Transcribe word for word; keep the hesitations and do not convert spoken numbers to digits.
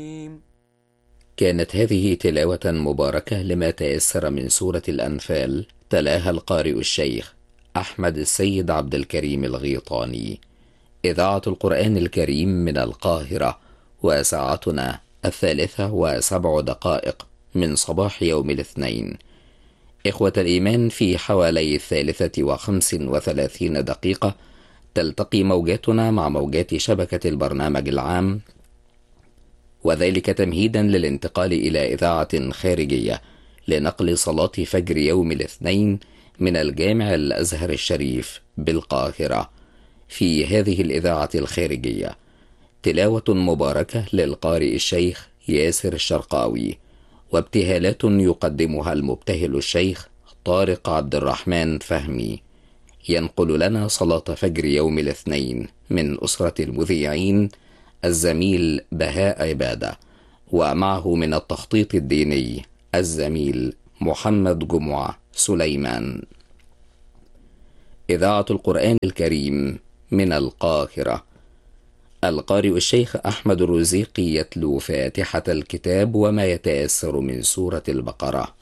كانت هذه تلاوة مباركة لما تيسر من سورة الأنفال، تلاها القارئ الشيخ أحمد السيد عبد الكريم الغيطاني. إذاعة القرآن الكريم من القاهرة، وساعتنا الثالثة وسبع دقائق من صباح يوم الاثنين. إخوة الإيمان، في حوالي الثالثة وخمس وثلاثين دقيقة تلتقي موجاتنا مع موجات شبكة البرنامج العام، وذلك تمهيدا للانتقال إلى إذاعة خارجية لنقل صلاة فجر يوم الاثنين من الجامع الأزهر الشريف بالقاهرة. في هذه الإذاعة الخارجية تلاوة مباركة للقارئ الشيخ ياسر الشرقاوي، وابتهالات يقدمها المبتهل الشيخ طارق عبد الرحمن فهمي. ينقل لنا صلاة فجر يوم الاثنين من أسرة المذيعين الزميل بهاء عبادة، ومعه من التخطيط الديني الزميل محمد جمعة سليمان. إذاعة القرآن الكريم من القاهرة. القارئ الشيخ أحمد الرزيقي يتلو فاتحة الكتاب وما يتيسر من سورة البقرة.